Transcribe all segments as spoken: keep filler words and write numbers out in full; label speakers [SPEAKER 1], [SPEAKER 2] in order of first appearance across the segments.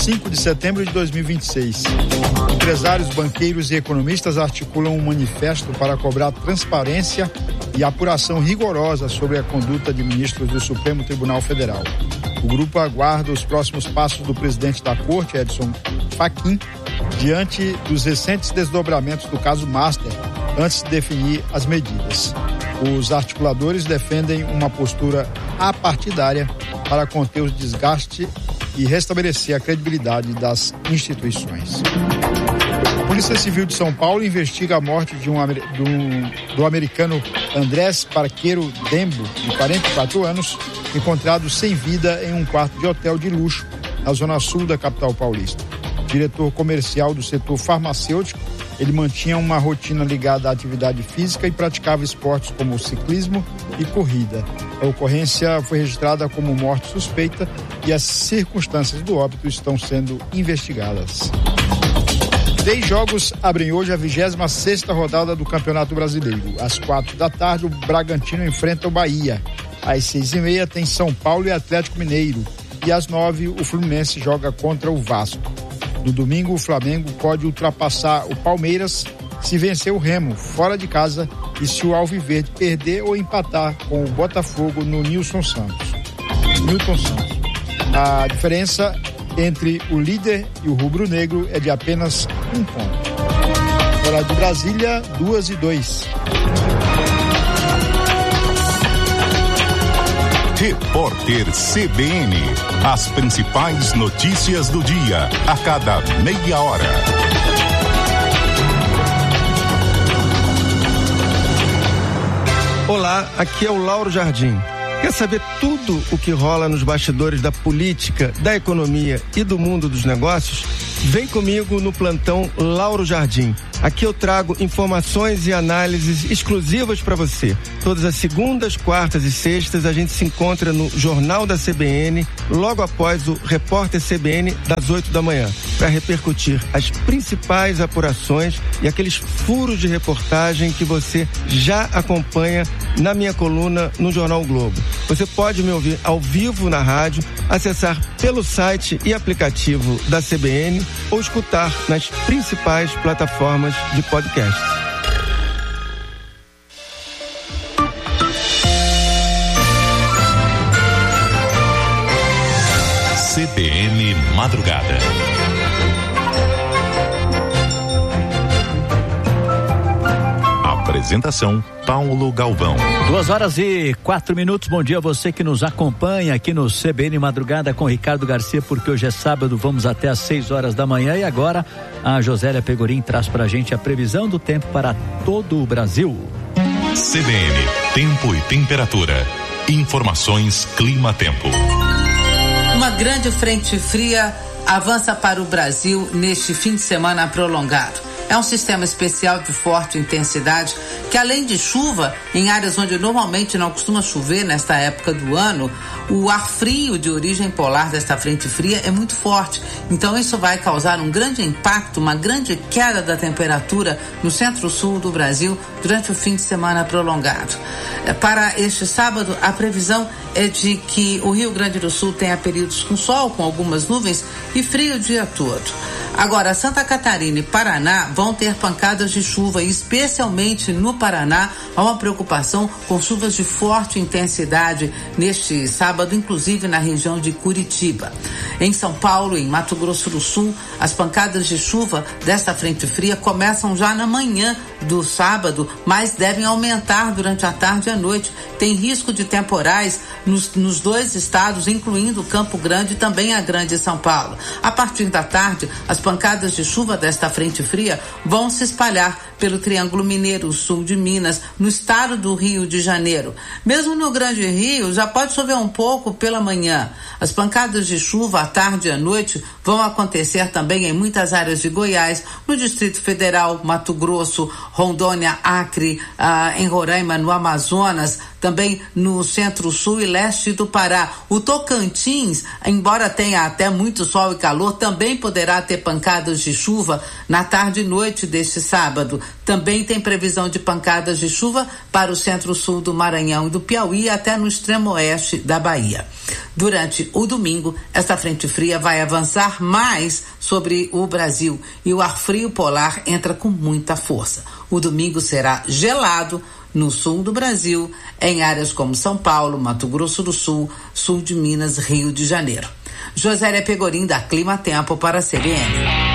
[SPEAKER 1] cinco de setembro de dois mil e vinte e seis. Empresários, banqueiros e economistas articulam um manifesto para cobrar transparência e apuração rigorosa sobre a conduta de ministros do Supremo Tribunal Federal. O grupo aguarda os próximos passos do presidente da Corte, Edson Fachin, diante dos recentes desdobramentos do caso Master, antes de definir as medidas. Os articuladores defendem uma postura apartidária para conter o desgaste e restabelecer a credibilidade das instituições. A Polícia Civil de São Paulo investiga a morte de um, de um, do americano Andrés Parqueiro Dembo, de quarenta e quatro anos, encontrado sem vida em um quarto de hotel de luxo na zona sul da capital paulista. Diretor comercial do setor farmacêutico, ele mantinha uma rotina ligada à atividade física e praticava esportes como ciclismo e corrida. A ocorrência foi registrada como morte suspeita e as circunstâncias do óbito estão sendo investigadas. Três jogos abrem hoje a vigésima sexta rodada do Campeonato Brasileiro. Às quatro da tarde, o Bragantino enfrenta o Bahia. Às seis e meia tem São Paulo e Atlético Mineiro. E às nove, o Fluminense joga contra o Vasco. No domingo, o Flamengo pode ultrapassar o Palmeiras se vencer o Remo fora de casa e se o Alviverde perder ou empatar com o Botafogo no Nilson Santos. Newton Santos. A diferença entre o líder e o rubro-negro é de apenas um ponto. Fora de Brasília, duas e dois.
[SPEAKER 2] Repórter C B N. As principais notícias do dia, a cada meia hora.
[SPEAKER 3] Olá, aqui é o Lauro Jardim. Quer saber tudo o que rola nos bastidores da política, da economia e do mundo dos negócios? Vem comigo no plantão Lauro Jardim. Aqui eu trago informações e análises exclusivas para você. Todas as segundas, quartas e sextas a gente se encontra no Jornal da C B N, logo após o Repórter C B N das oito da manhã, para repercutir as principais apurações e aqueles furos de reportagem que você já acompanha na minha coluna no Jornal Globo. Você pode me ouvir ao vivo na rádio, acessar pelo site e aplicativo da C B N ou escutar nas principais plataformas de podcast.
[SPEAKER 2] C B N Madrugada. Apresentação Paulo Galvão.
[SPEAKER 4] Duas horas e quatro minutos. Bom dia a você que nos acompanha aqui no C B N Madrugada com Ricardo Garcia, porque hoje é sábado, vamos até às seis horas da manhã e agora a Josélia Pegorim traz pra gente a previsão do tempo para todo o Brasil.
[SPEAKER 2] C B N, tempo e temperatura. Informações Clima-Tempo.
[SPEAKER 5] Uma grande frente fria avança para o Brasil neste fim de semana prolongado. É um sistema especial de forte intensidade que, além de chuva, em áreas onde normalmente não costuma chover nesta época do ano, o ar frio de origem polar desta frente fria é muito forte. Então isso vai causar um grande impacto, uma grande queda da temperatura no centro-sul do Brasil durante o fim de semana prolongado. Para este sábado, a previsão é de que o Rio Grande do Sul tenha períodos com sol, com algumas nuvens e frio o dia todo. Agora, Santa Catarina e Paraná vão ter pancadas de chuva, e especialmente no Paraná há uma preocupação com chuvas de forte intensidade neste sábado, inclusive na região de Curitiba. Em São Paulo e em Mato Grosso do Sul, as pancadas de chuva desta frente fria começam já na manhã do sábado, mas devem aumentar durante a tarde e a noite. Tem risco de temporais nos, nos dois estados, incluindo Campo Grande e também a Grande São Paulo. A partir da tarde, as pancadas de chuva desta frente fria vão se espalhar pelo Triângulo Mineiro, sul de Minas, no estado do Rio de Janeiro. Mesmo no Grande Rio, já pode chover um pouco pela manhã. As pancadas de chuva à tarde e à noite vão acontecer também em muitas áreas de Goiás, no Distrito Federal, Mato Grosso, Rondônia, Acre, ah, em Roraima, no Amazonas, também no centro-sul e leste do Pará. O Tocantins, embora tenha até muito sol e calor, também poderá ter pancadas de chuva na tarde e noite deste sábado. Também tem previsão de pancadas de chuva para o centro-sul do Maranhão e do Piauí até no extremo oeste da Bahia. Durante o domingo, esta frente fria vai avançar mais sobre o Brasil e o ar frio polar entra com muita força. O domingo será gelado no sul do Brasil, em áreas como São Paulo, Mato Grosso do Sul, sul de Minas, Rio de Janeiro. Josélia Pegorim, da Clima Tempo para a C B N.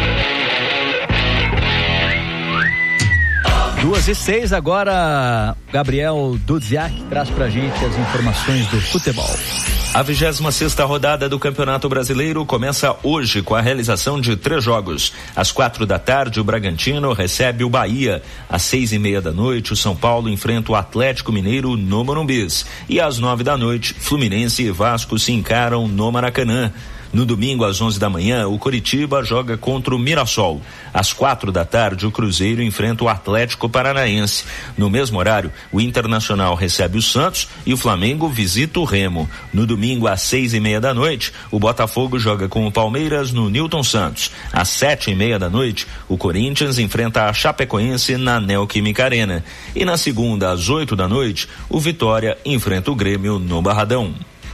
[SPEAKER 4] Duas e seis, agora Gabriel Dudziak traz pra gente as informações do futebol.
[SPEAKER 6] A vigésima sexta rodada do Campeonato Brasileiro começa hoje com a realização de três jogos. Às quatro da tarde, o Bragantino recebe o Bahia. Às seis e meia da noite, o São Paulo enfrenta o Atlético Mineiro no Morumbis. E às nove da noite, Fluminense e Vasco se encaram no Maracanã. No domingo, às onze da manhã, o Coritiba joga contra o Mirassol. Às quatro da tarde, o Cruzeiro enfrenta o Atlético Paranaense. No mesmo horário, o Internacional recebe o Santos e o Flamengo visita o Remo. No domingo, às seis e meia da noite, o Botafogo joga com o Palmeiras no Newton Santos. Às sete e meia da noite, o Corinthians enfrenta a Chapecoense na Neoquímica Arena. E na segunda, às oito da noite, o Vitória enfrenta o Grêmio no Barradão.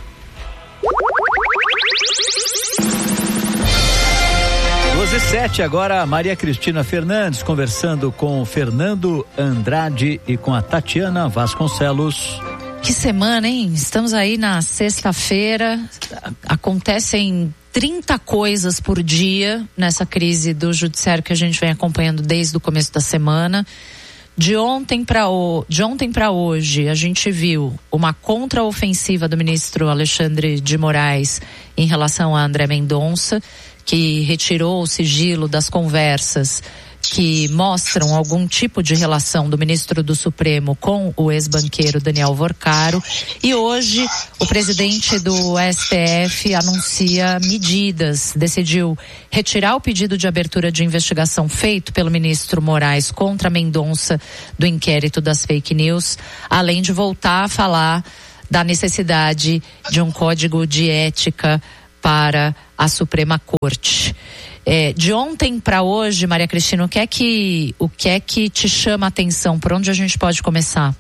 [SPEAKER 4] doze e sete, agora Maria Cristina Fernandes conversando com o Fernando Andrade e com a Tatiana Vasconcelos.
[SPEAKER 7] Que semana, hein? Estamos aí na sexta-feira, acontecem trinta coisas por dia nessa crise do judiciário que a gente vem acompanhando desde o começo da semana. De ontem para o... de ontem para hoje, a gente viu uma contraofensiva do ministro Alexandre de Moraes em relação a André Mendonça, que retirou o sigilo das conversas que mostram algum tipo de relação do ministro do Supremo com o ex-banqueiro Daniel Vorcaro. E hoje o presidente do S T F anuncia medidas, decidiu retirar o pedido de abertura de investigação feito pelo ministro Moraes contra Mendonça do inquérito das fake news, além de voltar a falar da necessidade de um código de ética para a Suprema Corte. É, de ontem para hoje, Maria Cristina, o que é que, o que é que te chama a atenção? Por onde a gente pode começar?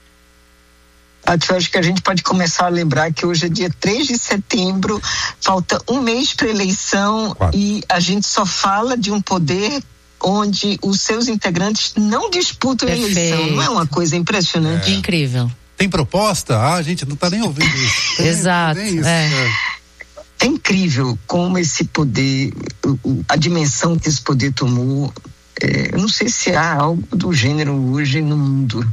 [SPEAKER 8] Eu acho que a gente pode começar a lembrar que hoje é dia três de setembro, falta um mês para a eleição. Quatro. E a gente só fala de um poder onde os seus integrantes não disputam a eleição. Não é uma coisa impressionante?
[SPEAKER 7] É. Incrível.
[SPEAKER 9] Tem proposta? Ah, a gente não está nem ouvindo isso. Tem,
[SPEAKER 7] Exato.
[SPEAKER 9] Nem isso,
[SPEAKER 7] é.
[SPEAKER 9] É.
[SPEAKER 8] É incrível como esse poder, a dimensão que esse poder tomou. É, eu não sei se há algo do gênero hoje no mundo,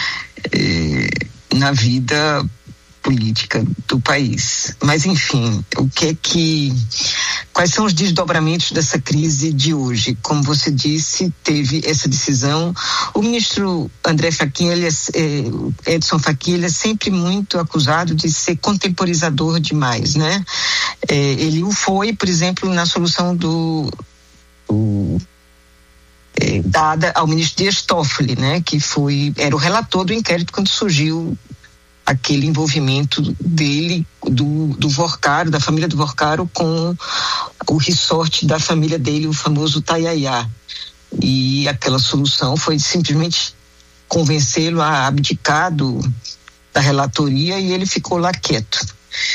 [SPEAKER 8] é, na vida política do país. Mas, enfim, o que é que... Quais são os desdobramentos dessa crise de hoje? Como você disse, teve essa decisão. O ministro André Fachin, ele é, Edson Fachin, ele é sempre muito acusado de ser contemporizador demais, né? É, ele o foi, por exemplo, na solução do... do é, dada ao ministro Dias Toffoli, né? Que foi, era o relator do inquérito quando surgiu aquele envolvimento dele, do, do Vorcaro, da família do Vorcaro, com o resort da família dele, o famoso Taiaiá. E aquela solução foi simplesmente convencê-lo a abdicar do, da relatoria e ele ficou lá quieto.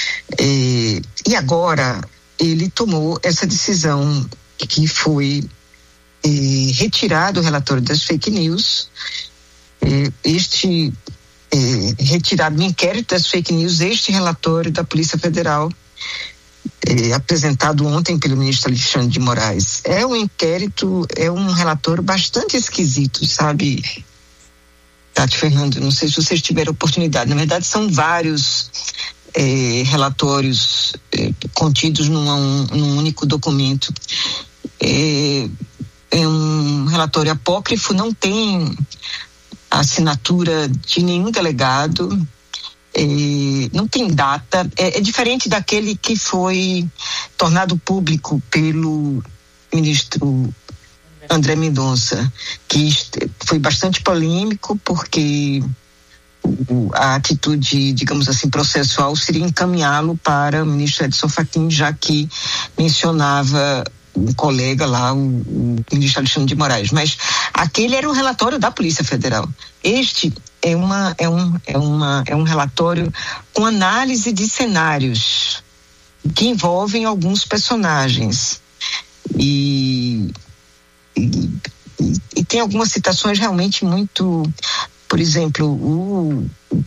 [SPEAKER 8] É, e agora ele tomou essa decisão que foi é, retirar do relatório das fake news é, este... É, retirado do inquérito das fake news este relatório da Polícia Federal é, apresentado ontem pelo ministro Alexandre de Moraes. É um inquérito, é um relatório bastante esquisito, sabe, Tati, Fernando? Não sei se vocês tiveram oportunidade. Na verdade, são vários é, relatórios é, contidos num, num único documento. É, é um relatório apócrifo, não tem a assinatura de nenhum delegado, é, não tem data, é, é diferente daquele que foi tornado público pelo ministro André Mendonça, que foi bastante polêmico porque o a atitude, digamos assim, processual seria encaminhá-lo para o ministro Edson Fachin, já que mencionava um colega lá, o, o ministro Alexandre de Moraes. Mas aquele era um relatório da Polícia Federal. Este é, uma, é, um, é, uma, é um relatório com análise de cenários que envolvem alguns personagens. E, e, e tem algumas citações realmente muito... Por exemplo, o,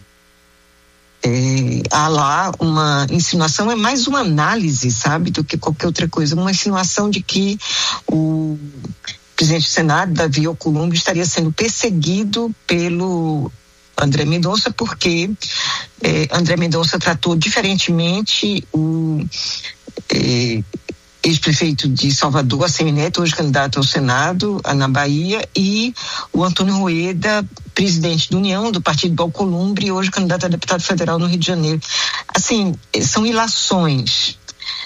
[SPEAKER 8] é, há lá uma insinuação, é mais uma análise, sabe, do que qualquer outra coisa. Uma insinuação de que o presidente do Senado, Davi Alcolumbre, estaria sendo perseguido pelo André Mendonça, porque é, André Mendonça tratou diferentemente o... É, ex-prefeito de Salvador, Assemineto, hoje candidato ao Senado, na Bahia, e o Antônio Rueda, presidente da União, do Partido do Alcolumbre, hoje candidato a deputado federal no Rio de Janeiro. Assim, são ilações.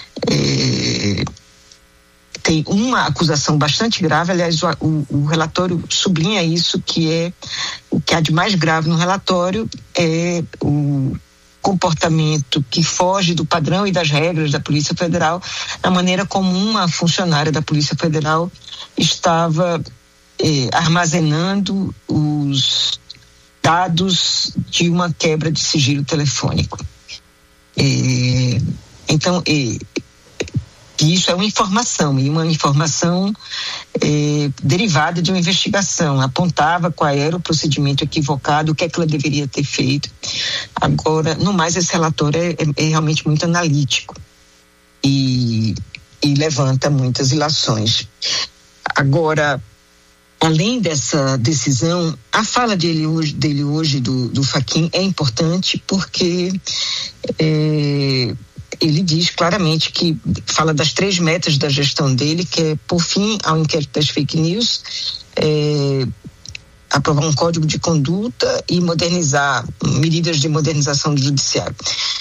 [SPEAKER 8] É... Tem uma acusação bastante grave, aliás, o, o, o relatório sublinha isso, que é o que há de mais grave no relatório é o comportamento que foge do padrão e das regras da Polícia Federal, na maneira como uma funcionária da Polícia Federal estava eh, armazenando os dados de uma quebra de sigilo telefônico. Eh, então, eh, isso é uma informação, e uma informação eh, derivada de uma investigação, apontava qual era o procedimento equivocado, o que é que ela deveria ter feito. Agora, no mais, esse relatório é, é realmente muito analítico e, e levanta muitas ilações. Agora, além dessa decisão, a fala dele hoje, dele hoje do, do Fachin é importante porque é, ele diz claramente que fala das três metas da gestão dele, que é pôr fim ao inquérito das fake news, é, aprovar um código de conduta e modernizar, medidas de modernização do judiciário.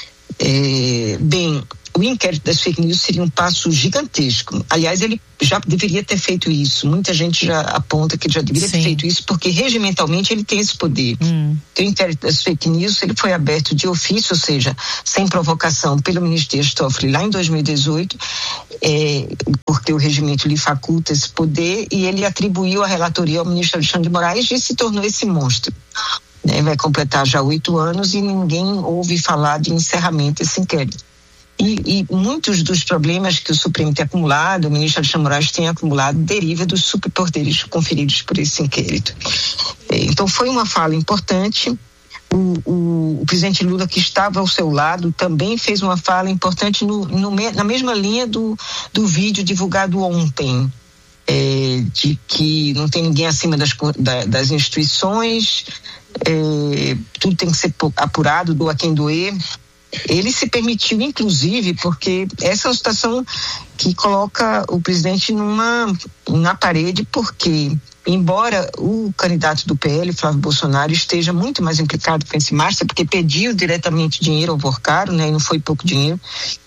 [SPEAKER 8] É, bem, o inquérito das fake news seria um passo gigantesco. Aliás, ele já deveria ter feito isso. Muita gente já aponta que ele já deveria Sim. ter feito isso, porque regimentalmente ele tem esse poder. Hum. O inquérito das fake news ele foi aberto de ofício, ou seja, sem provocação, pelo ministro Dias Toffoli lá em dois mil e dezoito, é, porque o regimento lhe faculta esse poder, e ele atribuiu a relatoria ao ministro Alexandre de Moraes e se tornou esse monstro. Né? Vai completar já oito anos e ninguém ouve falar de encerramento desse inquérito. E, e muitos dos problemas que o Supremo tem acumulado, o ministro Alexandre de Moraes tem acumulado, deriva dos superpoderes conferidos por esse inquérito. Então foi uma fala importante. O, o, o presidente Lula, que estava ao seu lado, também fez uma fala importante no, no, na mesma linha do, do vídeo divulgado ontem, é, de que não tem ninguém acima das, das instituições, é, tudo tem que ser apurado, doa quem doer. Ele se permitiu, inclusive, porque essa é uma situação que coloca o presidente numa na parede, porque, embora o candidato do P L, Flávio Bolsonaro, esteja muito mais implicado com esse Márcia, porque pediu diretamente dinheiro ao Vorcaro, né, e não foi pouco dinheiro,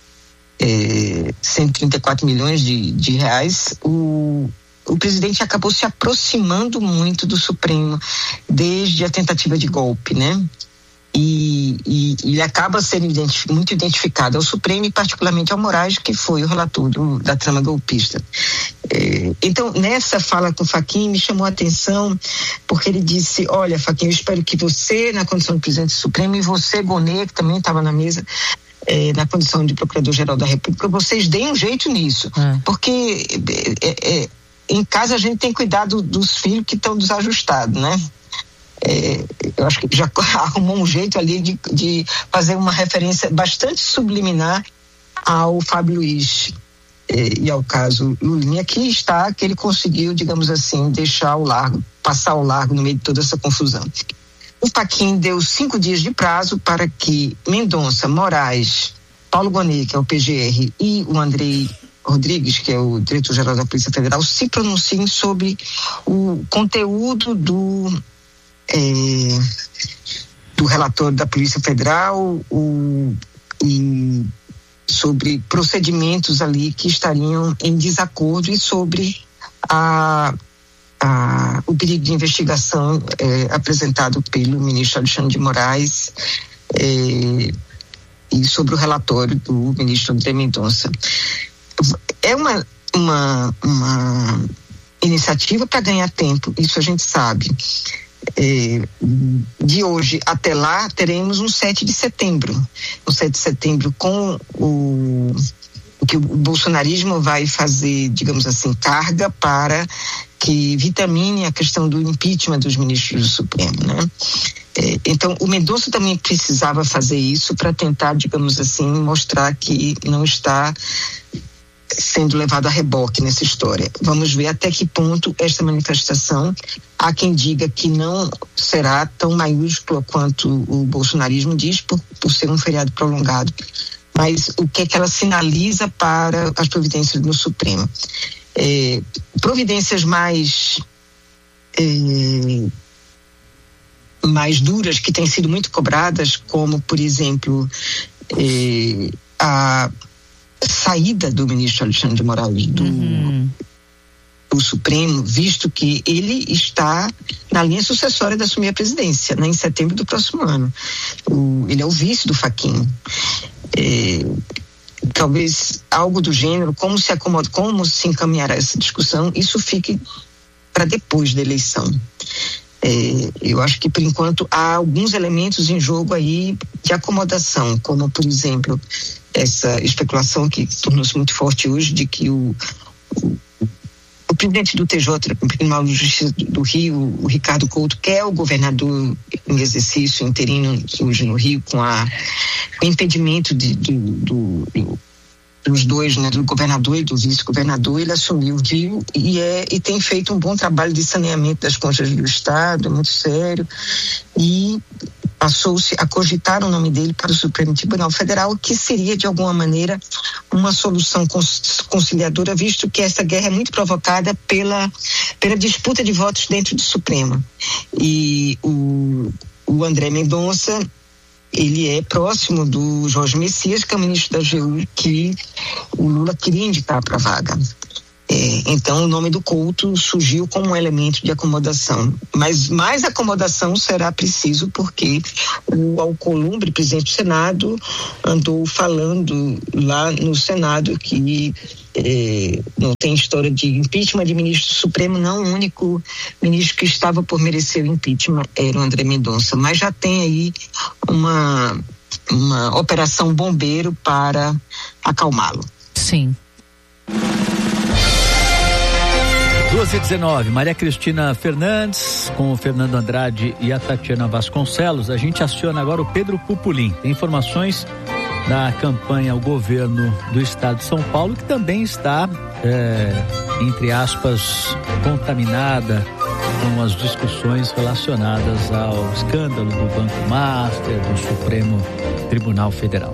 [SPEAKER 8] é, cento e trinta e quatro milhões de, de reais, o o presidente acabou se aproximando muito do Supremo desde a tentativa de golpe, né? E, e, e ele acaba sendo identif- muito identificado ao Supremo e particularmente ao Moraes, que foi o relator do, da trama golpista. É, então, nessa fala com o Fachin, me chamou a atenção porque ele disse, olha, Fachin, eu espero que você, na condição de presidente do Supremo, e você, Gonê, que também estava na mesa, é, na condição de Procurador-Geral da República, vocês deem um jeito nisso, hum. porque é, é, em casa a gente tem cuidado dos filhos que estão desajustados, né? É, eu acho que já arrumou um jeito ali de, de fazer uma referência bastante subliminar ao Fábio Luiz é, e ao caso Lulinha, que está, que ele conseguiu, digamos assim, deixar ao largo, passar ao largo no meio de toda essa confusão. O Fachin deu cinco dias de prazo para que Mendonça, Moraes, Paulo Gonet, que é o P G R, e o Andrei Rodrigues, que é o diretor-geral da Polícia Federal, se pronunciem sobre o conteúdo do É, do relatório da Polícia Federal, o, e sobre procedimentos ali que estariam em desacordo e sobre a, a, o pedido de investigação é, apresentado pelo ministro Alexandre de Moraes é, e sobre o relatório do ministro André Mendonça. É uma, uma, uma iniciativa para ganhar tempo, isso a gente sabe. É, de hoje até lá teremos um sete de setembro. No sete de setembro, com o, o que o bolsonarismo vai fazer, digamos assim, carga para que vitamine a questão do impeachment dos ministros do Supremo, né? É, então, o Mendonça também precisava fazer isso para tentar, digamos assim, mostrar que não está sendo levado a reboque nessa história. Vamos ver até que ponto esta manifestação, há quem diga que não será tão maiúscula quanto o bolsonarismo diz, por, por ser um feriado prolongado. Mas o que é que ela sinaliza para as providências no Supremo? É, providências mais é, mais duras, que têm sido muito cobradas, como, por exemplo, é, a saída do ministro Alexandre de Moraes do, uhum. do Supremo, visto que ele está na linha sucessória de assumir a presidência, né, em setembro do próximo ano. O, ele é o vice do Fachin. É, talvez algo do gênero, como se acomoda, como se encaminhará essa discussão, isso fique para depois da eleição. É, eu acho que, por enquanto, há alguns elementos em jogo aí de acomodação, como, por exemplo, essa especulação que tornou-se muito forte hoje de que o, o, o presidente do T J, o Tribunal de Justiça do Rio, o Ricardo Couto, que é o governador em exercício interino hoje no Rio, com a, o impedimento de, de, do, do, dos dois, né, do governador e do vice-governador, ele assumiu o Rio e, é, e tem feito um bom trabalho de saneamento das contas do Estado, muito sério, e passou-se a cogitar o nome dele para o Supremo Tribunal Federal, que seria, de alguma maneira, uma solução conciliadora, visto que essa guerra é muito provocada pela, pela disputa de votos dentro do Supremo. E o, o André Mendonça, ele é próximo do Jorge Messias, que é o ministro da A G U, que o Lula queria indicar para a vaga. É, então, o nome do Couto surgiu como um elemento de acomodação. Mas mais acomodação será preciso, porque o Alcolumbre, presidente do Senado, andou falando lá no Senado que é, não tem história de impeachment de ministro do Supremo, não. O único ministro que estava por merecer o impeachment era o André Mendonça. Mas já tem aí uma, uma operação bombeiro para acalmá-lo.
[SPEAKER 7] Sim.
[SPEAKER 4] duas e dezenove, Maria Cristina Fernandes com o Fernando Andrade e a Tatiana Vasconcelos. A gente aciona agora o Pedro Pupulim. Tem informações da campanha ao governo do estado de São Paulo, que também está, é, entre aspas, contaminada com as discussões relacionadas ao escândalo do Banco Master, do Supremo Tribunal Federal.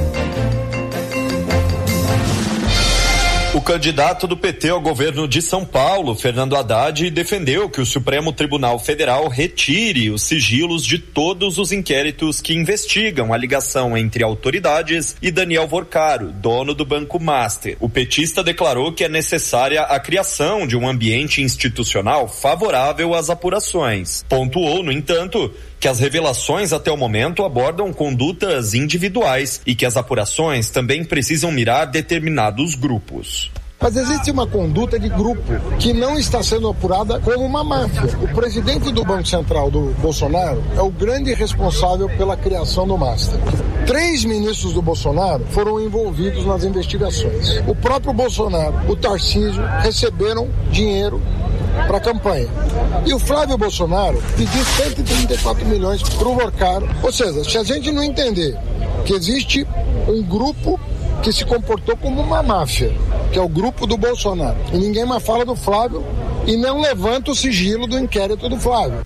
[SPEAKER 10] O candidato do P T ao governo de São Paulo, Fernando Haddad, defendeu que o Supremo Tribunal Federal retire os sigilos de todos os inquéritos que investigam a ligação entre autoridades e Daniel Vorcaro, dono do Banco Master. O petista declarou que é necessária a criação de um ambiente institucional favorável às apurações. Pontuou, no entanto, que as revelações até o momento abordam condutas individuais e que as apurações também precisam mirar determinados grupos.
[SPEAKER 11] Mas existe uma conduta de grupo que não está sendo apurada como uma máfia. O presidente do Banco Central do Bolsonaro é o grande responsável pela criação do Master. Três ministros do Bolsonaro foram envolvidos nas investigações. O próprio Bolsonaro, o Tarcísio, receberam dinheiro para a campanha. E o Flávio Bolsonaro pediu cento e trinta e quatro milhões para o Vorcaro. Ou seja, se a gente não entender que existe um grupo que se comportou como uma máfia, que é o grupo do Bolsonaro, e ninguém mais fala do Flávio e não levanta o sigilo do inquérito do Flávio.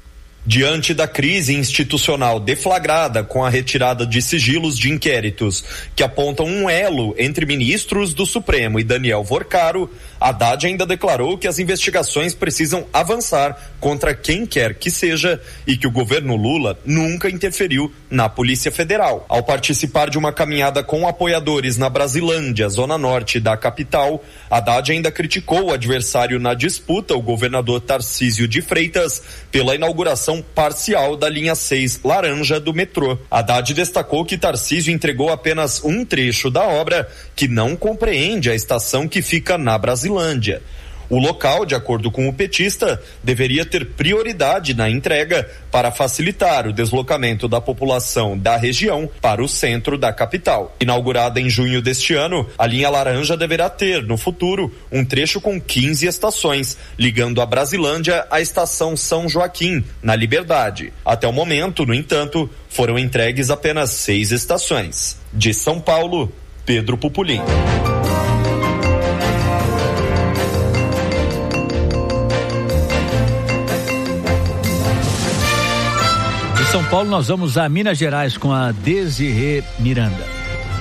[SPEAKER 10] Diante da crise institucional deflagrada com a retirada de sigilos de inquéritos que apontam um elo entre ministros do Supremo e Daniel Vorcaro, Haddad ainda declarou que as investigações precisam avançar contra quem quer que seja e que o governo Lula nunca interferiu na Polícia Federal. Ao participar de uma caminhada com apoiadores na Brasilândia, zona norte da capital, Haddad ainda criticou o adversário na disputa, o governador Tarcísio de Freitas, pela inauguração parcial da linha seis laranja do metrô. Haddad destacou que Tarcísio entregou apenas um trecho da obra, que não compreende a estação que fica na Brasilândia. O local, de acordo com o petista, deveria ter prioridade na entrega para facilitar o deslocamento da população da região para o centro da capital. Inaugurada em junho deste ano, a linha laranja deverá ter, no futuro, um trecho com quinze estações, ligando a Brasilândia à estação São Joaquim, na Liberdade. Até o momento, no entanto, foram entregues apenas seis estações. De São Paulo, Pedro Pupulim.
[SPEAKER 4] São Paulo, nós vamos a Minas Gerais com a Desirê Miranda.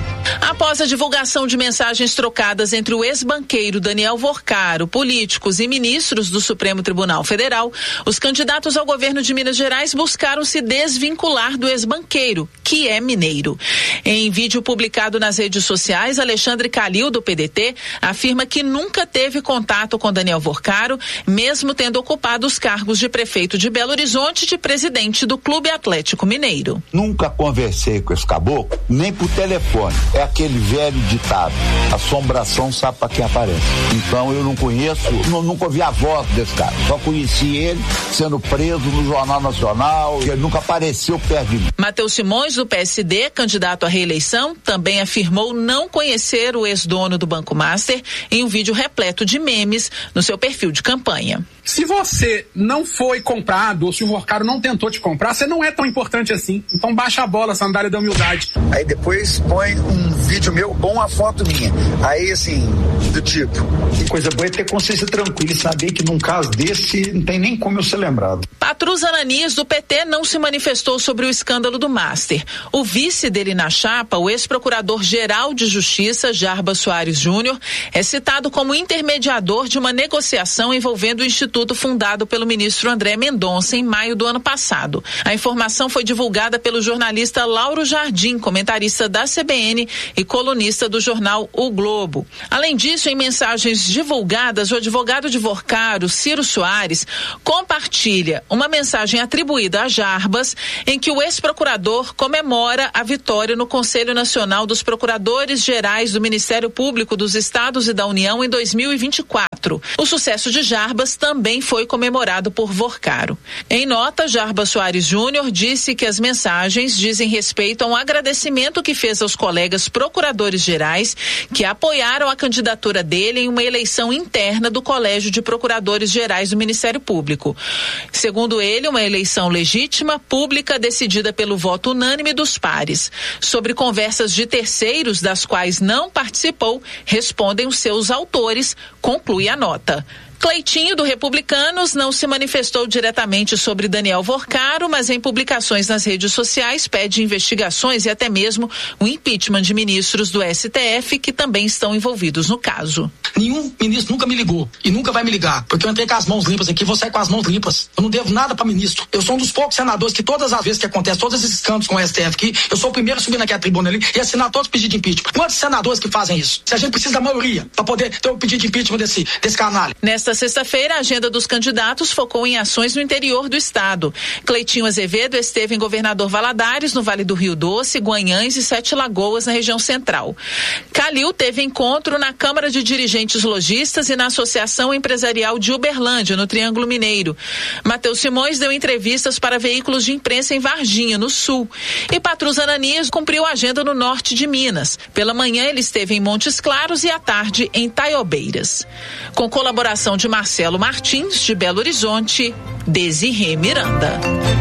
[SPEAKER 12] Após a divulgação de mensagens trocadas entre o ex-banqueiro Daniel Vorcaro, políticos e ministros do Supremo Tribunal Federal, os candidatos ao governo de Minas Gerais buscaram se desvincular do ex-banqueiro, que é mineiro. Em vídeo publicado nas redes sociais, Alexandre Calil, do P D T, afirma que nunca teve contato com Daniel Vorcaro, mesmo tendo ocupado os cargos de prefeito de Belo Horizonte e de presidente do Clube Atlético Mineiro.
[SPEAKER 13] Nunca conversei com esse caboclo, nem por telefone. É aquele velho ditado, assombração sabe pra quem aparece. Então eu não conheço, não, nunca ouvi a voz desse cara, só conheci ele sendo preso no Jornal Nacional, ele nunca apareceu perto de mim.
[SPEAKER 12] Matheus Simões, do P S D, candidato à reeleição, também afirmou não conhecer o ex-dono do Banco Master em um vídeo repleto de memes no seu perfil de campanha.
[SPEAKER 14] Se você não foi comprado, ou se o Vorcaro não tentou te comprar, você não é tão importante assim. Então baixa a bola, sandália da humildade.
[SPEAKER 15] Aí depois põe um vídeo meu ou uma foto minha. Aí assim, do tipo, que coisa boa é ter consciência tranquila e saber que num caso desse não tem nem como eu ser lembrado.
[SPEAKER 12] Patrus Ananias, do P T, não se manifestou sobre o escândalo do Master. O vice dele na chapa, o ex-procurador-geral de Justiça, Jarbas Soares Júnior, é citado como intermediador de uma negociação envolvendo o Instituto fundado pelo ministro André Mendonça em maio do ano passado. A informação foi divulgada pelo jornalista Lauro Jardim, comentarista da C B N e colunista do jornal O Globo. Além disso, em mensagens divulgadas, o advogado de Vorcaro, Ciro Soares, compartilha uma mensagem atribuída a Jarbas, em que o ex-procurador comemora a vitória no Conselho Nacional dos Procuradores Gerais do Ministério Público dos Estados e da União em dois mil e vinte e quatro. O sucesso de Jarbas também também foi comemorado por Vorcaro. Em nota, Jarbas Soares Júnior disse que as mensagens dizem respeito a um agradecimento que fez aos colegas procuradores gerais que apoiaram a candidatura dele em uma eleição interna do Colégio de Procuradores Gerais do Ministério Público. Segundo ele, uma eleição legítima, pública, decidida pelo voto unânime dos pares. Sobre conversas de terceiros, das quais não participou, respondem os seus autores, conclui a nota. Cleitinho, do Republicanos, não se manifestou diretamente sobre Daniel Vorcaro, mas em publicações nas redes sociais pede investigações e até mesmo o impeachment de ministros do S T F que também estão envolvidos no caso.
[SPEAKER 16] Nenhum ministro nunca me ligou e nunca vai me ligar, porque eu entrei com as mãos limpas aqui, vou sair com as mãos limpas. Eu não devo nada para ministro. Eu sou um dos poucos senadores que todas as vezes que acontece todos esses escândalos com o S T F aqui, eu sou o primeiro a subir naquela tribuna ali e assinar todos os pedidos de impeachment. Quantos senadores que fazem isso? Se a gente precisa da maioria para poder ter o pedido de impeachment desse, desse canalha.
[SPEAKER 12] Nesta sexta-feira, a agenda dos candidatos focou em ações no interior do estado. Cleitinho Azevedo esteve em Governador Valadares, no Vale do Rio Doce, Guanhães e Sete Lagoas, na região central. Calil teve encontro na Câmara de Dirigentes Lojistas e na Associação Empresarial de Uberlândia, no Triângulo Mineiro. Matheus Simões deu entrevistas para veículos de imprensa em Varginha, no sul. E Patrus Ananias cumpriu a agenda no norte de Minas. Pela manhã, ele esteve em Montes Claros e à tarde em Taiobeiras. Com colaboração de Marcelo Martins, de Belo Horizonte, Desirê Miranda.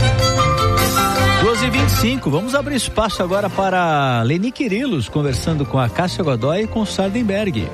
[SPEAKER 4] doze e vinte e cinco, vamos abrir espaço agora para Leni Quirilos, conversando com a Cássia Godoy e com o Sardenberg.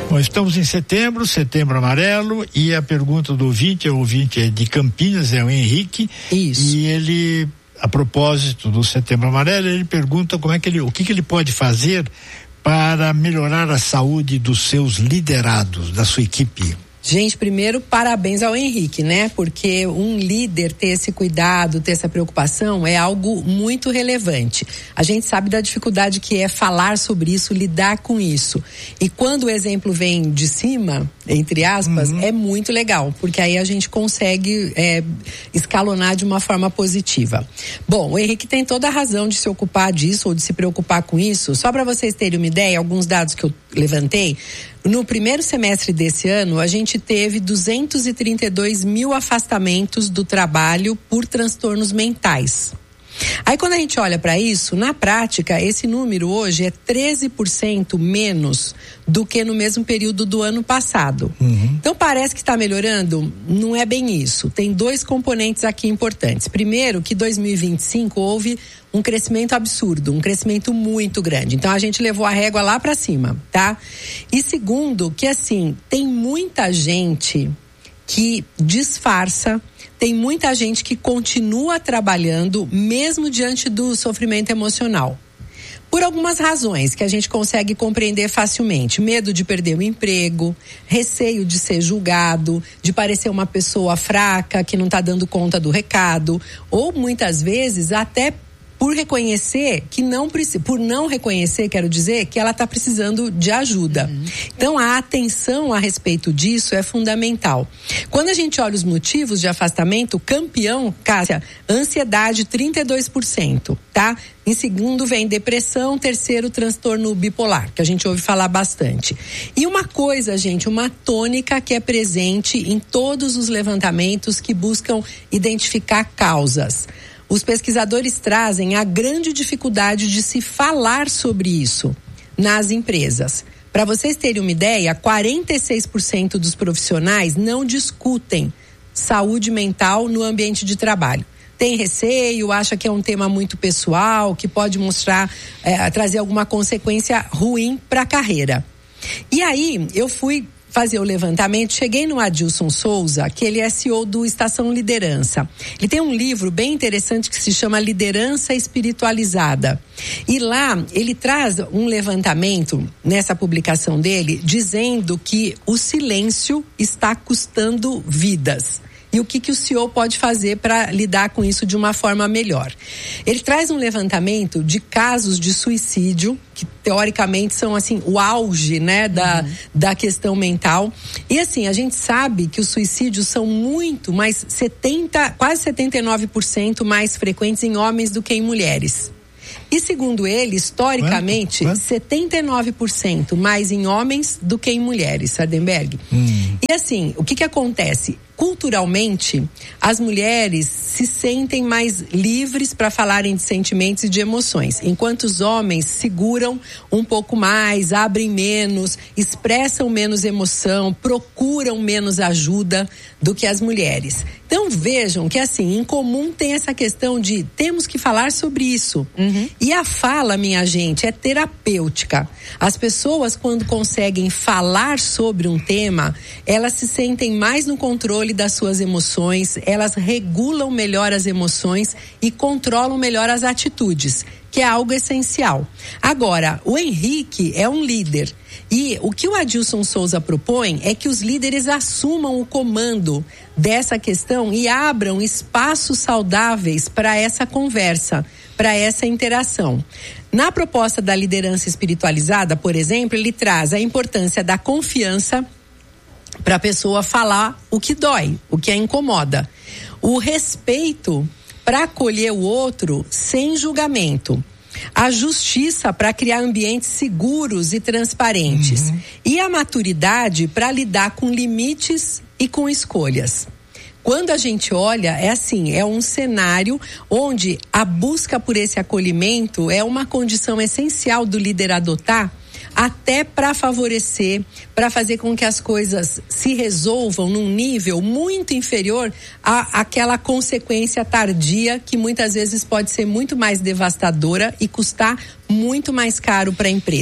[SPEAKER 1] Bom, estamos em setembro, setembro amarelo, e a pergunta do ouvinte, o ouvinte é de Campinas, é o Henrique.
[SPEAKER 7] Isso.
[SPEAKER 1] E ele, a propósito do setembro amarelo, ele pergunta como é que ele, o que que ele pode fazer para melhorar a saúde dos seus liderados, da sua equipe.
[SPEAKER 17] Gente, primeiro, parabéns ao Henrique, né? Porque um líder ter esse cuidado, ter essa preocupação é algo muito relevante. A gente sabe da dificuldade que é falar sobre isso, lidar com isso. E quando o exemplo vem de cima, entre aspas, uhum. é muito legal, porque aí a gente consegue é, escalonar de uma forma positiva. Bom, o Henrique tem toda a razão de se ocupar disso ou de se preocupar com isso. Só para vocês terem uma ideia, alguns dados que eu levantei. No primeiro semestre desse ano, a gente teve duzentos e trinta e dois mil afastamentos do trabalho por transtornos mentais. Aí quando a gente olha para isso, na prática, esse número hoje é treze por cento menos do que no mesmo período do ano passado. Uhum. Então parece que está melhorando? Não é bem isso. Tem dois componentes aqui importantes. Primeiro, que dois mil e vinte e cinco houve um crescimento absurdo, um crescimento muito grande. Então a gente levou a régua lá para cima, tá? E segundo, que assim, tem muita gente que disfarça, tem muita gente que continua trabalhando mesmo diante do sofrimento emocional. Por algumas razões que a gente consegue compreender facilmente. Medo de perder o emprego, receio de ser julgado, de parecer uma pessoa fraca que não está dando conta do recado, ou muitas vezes até por reconhecer que não precisa, por não reconhecer, quero dizer, que ela está precisando de ajuda. Uhum. Então, a atenção a respeito disso é fundamental. Quando a gente olha os motivos de afastamento, campeão, Cássia, ansiedade, trinta e dois por cento, tá? Em segundo vem depressão, terceiro transtorno bipolar, que a gente ouve falar bastante. E uma coisa, gente, uma tônica que é presente em todos os levantamentos que buscam identificar causas. Os pesquisadores trazem a grande dificuldade de se falar sobre isso nas empresas. Para vocês terem uma ideia, quarenta e seis por cento dos profissionais não discutem saúde mental no ambiente de trabalho. Tem receio, acha que é um tema muito pessoal, que pode mostrar, é, trazer alguma consequência ruim para a carreira. E aí, eu fui fazer o levantamento, cheguei no Adilson Souza, que ele é C E O do Estação Liderança. Ele tem um livro bem interessante que se chama Liderança Espiritualizada. E lá ele traz um levantamento nessa publicação dele, dizendo que o silêncio está custando vidas. E o que, que o C E O pode fazer para lidar com isso de uma forma melhor. Ele traz um levantamento de casos de suicídio, que teoricamente são assim, o auge, né, da, uhum. da questão mental. E assim, a gente sabe que os suicídios são muito mais, setenta, quase setenta e nove por cento mais frequentes em homens do que em mulheres. E segundo ele, historicamente, Quanto? Quanto? setenta e nove por cento mais em homens do que em mulheres, Sardenberg. Hum. E assim, o que que acontece? Culturalmente, as mulheres se sentem mais livres para falarem de sentimentos e de emoções, enquanto os homens seguram um pouco mais, abrem menos, expressam menos emoção, procuram menos ajuda do que as mulheres. Então vejam que assim, em comum tem essa questão de temos que falar sobre isso. Uhum. E a fala, minha gente, é terapêutica. As pessoas, quando conseguem falar sobre um tema, elas se sentem mais no controle das suas emoções, elas regulam melhor as emoções e controlam melhor as atitudes, que é algo essencial. Agora, o Henrique é um líder. E o que o Adilson Souza propõe é que os líderes assumam o comando dessa questão e abram espaços saudáveis para essa conversa, para essa interação. Na proposta da liderança espiritualizada, por exemplo, ele traz a importância da confiança para a pessoa falar o que dói, o que a incomoda. O respeito para acolher o outro sem julgamento. A justiça para criar ambientes seguros e transparentes. Uhum. E a maturidade para lidar com limites e com escolhas. Quando a gente olha, é assim, é um cenário onde a busca por esse acolhimento é uma condição essencial do líder adotar, até para favorecer, para fazer com que as coisas se resolvam num nível muito inferior à, àquela consequência tardia que muitas vezes pode ser muito mais devastadora e custar muito mais caro para a empresa.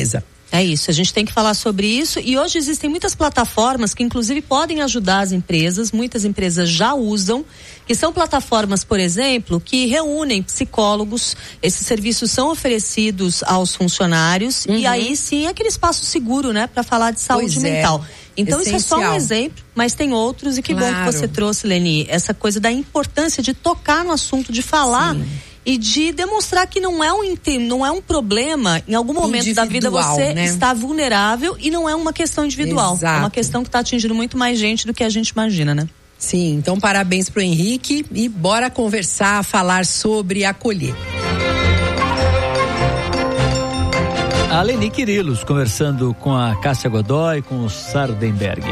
[SPEAKER 18] É isso, a gente tem que falar sobre isso e hoje existem muitas plataformas que inclusive podem ajudar as empresas, muitas empresas já usam, que são plataformas, por exemplo, que reúnem psicólogos, esses serviços são oferecidos aos funcionários uhum. e aí sim é aquele espaço seguro, né, para falar de saúde pois mental. É. Então essencial. Isso é só um exemplo, mas tem outros e que claro. Bom que você trouxe, Leni, essa coisa da importância de tocar no assunto, de falar sim. e de demonstrar que não é um não é um problema, em algum momento individual, da vida você né? está vulnerável e não é uma questão individual, Exato. É uma questão que está atingindo muito mais gente do que a gente imagina, né?
[SPEAKER 17] Sim, então parabéns pro Henrique e bora conversar, falar sobre acolher.
[SPEAKER 4] A Leni Quirilos conversando com a Cássia Godoy, com o Sardenberg.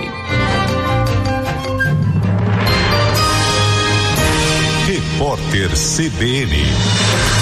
[SPEAKER 2] Repórter C B N.